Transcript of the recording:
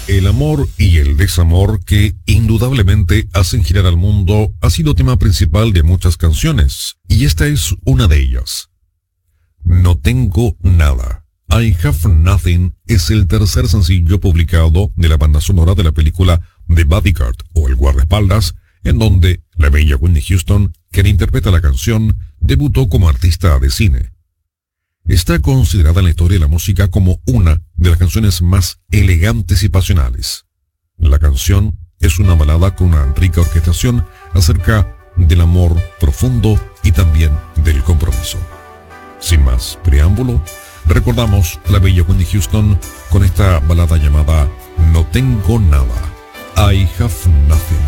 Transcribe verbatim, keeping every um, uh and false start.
El amor y el desamor que indudablemente hacen girar al mundo ha sido tema principal de muchas canciones, y esta es una de ellas. No tengo nada. I Have Nothing es el tercer sencillo publicado de la banda sonora de la película The Bodyguard o El Guardaespaldas, en donde la bella Whitney Houston, quien interpreta la canción, debutó como artista de cine. Está considerada en la historia de la música como una de las canciones más elegantes y pasionales. La canción es una balada con una rica orquestación acerca del amor profundo y también del compromiso. Sin más preámbulo, recordamos a la bella Whitney Houston con esta balada llamada No tengo nada, I Have Nothing.